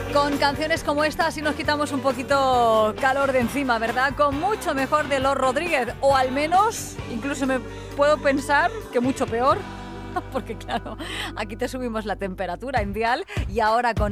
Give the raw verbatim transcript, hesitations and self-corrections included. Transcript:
Con canciones como esta así nos quitamos un poquito calor de encima, ¿verdad? Con mucho mejor de Los Rodríguez, o al menos, incluso me puedo pensar que mucho peor, porque claro, aquí te subimos la temperatura en Dial y ahora con